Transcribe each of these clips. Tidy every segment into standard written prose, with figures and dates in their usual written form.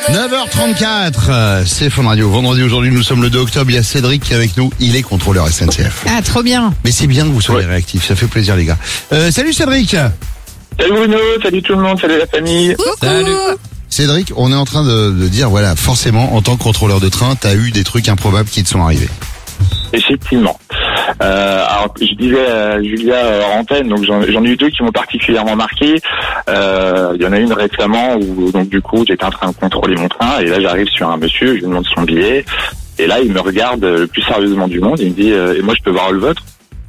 9h34, c'est Fun Radio. Vendredi aujourd'hui, nous sommes le 2 octobre. Il y a Cédric qui est avec nous. Il est contrôleur SNCF. Ah, trop bien. Mais c'est bien que vous soyez réactifs. Ça fait plaisir, les gars. Salut Cédric. Salut Bruno, salut tout le monde, salut la famille. Salut. Cédric, on est en train de dire, voilà, forcément, en tant que contrôleur de train, t'as eu des trucs improbables qui te sont arrivés. Effectivement. Alors, je disais à Julia en antenne, donc j'en ai eu deux qui m'ont particulièrement marqué. Il y en a une récemment où, donc du coup, j'étais en train de contrôler mon train et là, j'arrive sur un monsieur, je lui demande son billet et là, il me regarde le plus sérieusement du monde. Il me dit, et moi, je peux voir le vôtre?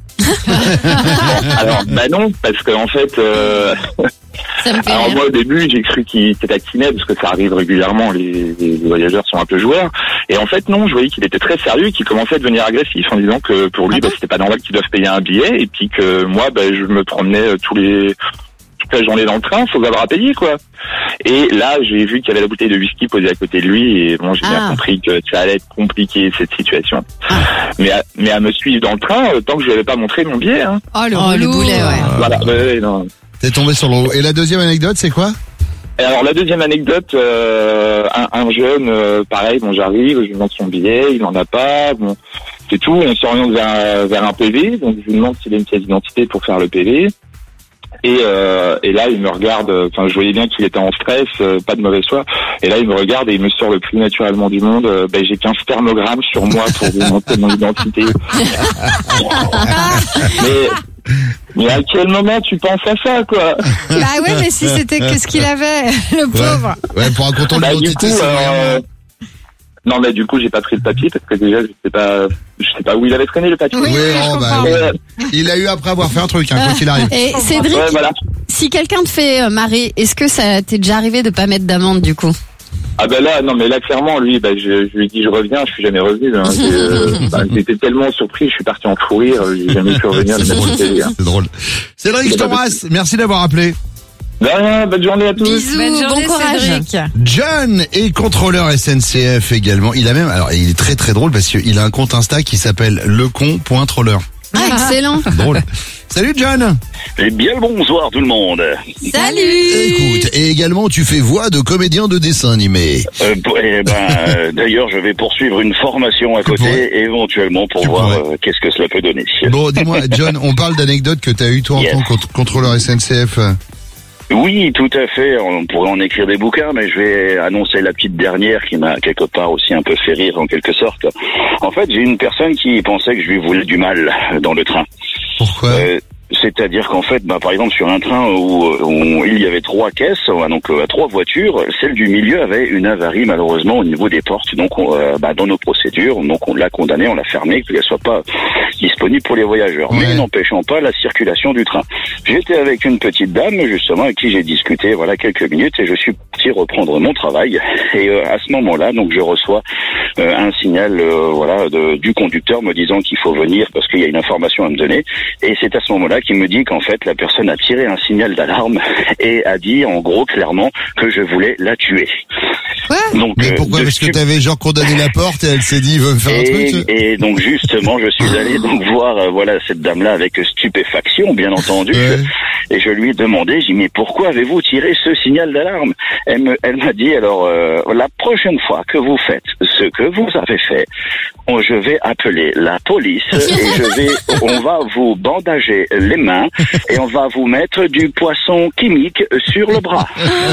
Alors, bah non, parce que en fait, alors moi au début j'ai cru qu'il était taquinait parce que ça arrive régulièrement, les voyageurs sont un peu joueurs. Et en fait non, je voyais qu'il était très sérieux, qu'il commençait à devenir agressif en disant que pour lui, c'était pas normal qu'ils doivent payer un billet et puis que moi, je me promenais toute la journée dans le train sans avoir à payer quoi. Et là j'ai vu qu'il y avait la bouteille de whisky posée à côté de lui et bon j'ai bien compris que ça allait être compliqué cette situation. Mais à me suivre dans le train tant que je lui avais pas montré mon billet. Hein. Oh le boulet ouais. Voilà. Non. T'es tombé sur le haut. Et la deuxième anecdote, c'est quoi? Et alors la deuxième anecdote, un jeune, pareil, bon j'arrive, je lui demande son billet, il n'en a pas, bon c'est tout, on s'oriente vers un PV, donc je lui demande s'il a une pièce d'identité pour faire le PV. Et là il me regarde, enfin je voyais bien qu'il était en stress, pas de mauvaise foi. Et là il me regarde et il me sort le plus naturellement du monde. J'ai qu'un spermogramme sur moi pour vous montrer mon identité. Mais à quel moment tu penses à ça quoi? Bah ouais, mais si c'était qu'est-ce qu'il avait, le pauvre. Ouais, pour un contrôle d'identité, c'est rien. Non mais du coup j'ai pas pris le papier parce que déjà je sais pas où il avait traîné le papier. Oui, il a eu après avoir fait un truc, quoi qu'il arrive. Et Cédric, voilà. Si quelqu'un te fait marrer, est-ce que ça t'est déjà arrivé de pas mettre d'amende du coup? Ah là, non mais là clairement lui, je lui ai dit je reviens, je suis jamais revenu. Hein. J'étais tellement surpris, je suis parti en fou rire, j'ai jamais pu revenir. C'est drôle. Cédric, je t'embrasse, merci d'avoir appelé. De rien, bonne journée à tous. Bisous, bon courage. Cédric. John est contrôleur SNCF également. Il est très très drôle parce qu'il a un compte Insta qui s'appelle lecon.troller. Ah, excellent. Drôle. Salut John. Eh bien le bonsoir tout le monde. Salut. Écoute, et également tu fais voix de comédien de dessin animé. D'ailleurs je vais poursuivre une formation à côté, éventuellement pour voir qu'est-ce que cela peut donner. Bon, dis-moi John, on parle d'anecdotes que tu as eues toi en tant que contrôleur SNCF. Oui, tout à fait. On pourrait en écrire des bouquins, mais je vais annoncer la petite dernière qui m'a quelque part aussi un peu fait rire en quelque sorte. En fait, j'ai une personne qui pensait que je lui voulais du mal dans le train. Pourquoi? C'est-à-dire qu'en fait, par exemple, sur un train où il y avait 3 caisses, donc 3 voitures, celle du milieu avait une avarie malheureusement au niveau des portes. Donc, dans nos procédures, donc on l'a condamnée, on l'a fermée, qu'elle soit pas disponible pour les voyageurs, mais n'empêchant pas la circulation du train. J'étais avec une petite dame justement avec qui j'ai discuté quelques minutes et je suis parti reprendre mon travail. Et à ce moment-là, donc je reçois un signal du conducteur me disant qu'il faut venir parce qu'il y a une information à me donner. Et c'est à ce moment-là qui me dit qu'en fait la personne a tiré un signal d'alarme et a dit en gros clairement que je voulais la tuer. Donc, mais pourquoi? Parce que t'avais condamné la porte et elle s'est dit il veut me faire un truc. Et donc justement je suis allé donc voir cette dame-là avec stupéfaction bien entendu. Et je lui ai demandé, j'ai dit mais pourquoi avez-vous tiré ce signal d'alarme? Elle m'a dit alors la prochaine fois que vous faites ce que vous avez fait, je vais appeler la police et on va vous bandager les mains et on va vous mettre du poisson chimique sur le bras.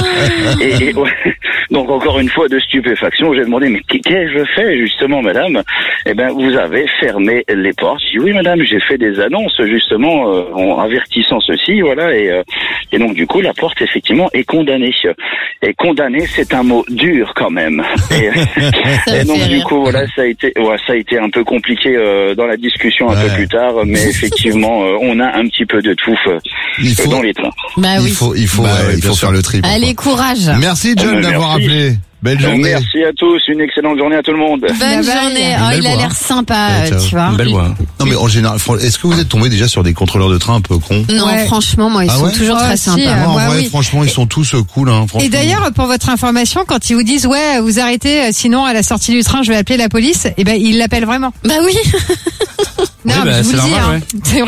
Donc encore une fois de stupéfaction, j'ai demandé mais qu'est-ce que je fais justement madame? Vous avez fermé les portes. J'ai dit oui madame, j'ai fait des annonces justement en avertissant ceci, et donc du coup la porte effectivement est condamnée. Et condamné, c'est un mot dur quand même. Et donc du coup ça a été un peu compliqué dans la discussion un peu plus tard, mais effectivement on a un petit peu de tout dans les trains. Il faut faire le tri. Allez, courage. Merci John d'avoir appelé. Belle journée. Merci à tous, une excellente journée à tout le monde. Bonne journée. Il a l'air sympa, tu vois. Belle voix. Non mais en général, est-ce que vous êtes tombé déjà sur des contrôleurs de train un peu cons? Non, franchement, moi ils sont toujours très sympas. Moi, en vrai, franchement, ils sont tous cool. Et d'ailleurs, pour votre information, quand ils vous disent vous arrêtez, sinon à la sortie du train, je vais appeler la police, ils l'appellent vraiment. Bah oui. Non, mais je vous le dis.